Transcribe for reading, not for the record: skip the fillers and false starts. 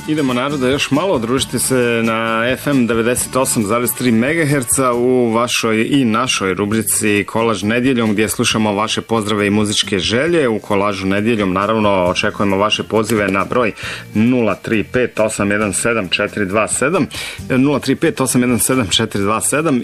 Idemo naroda još malo, družite se na FM 98,3 MHz u vašoj i našoj rubrici Kolaž nedjeljom, gdje slušamo vaše pozdrave i muzičke želje. U Kolažu nedjeljom naravno očekujemo vaše pozive na broj 035 817 427 035 817 427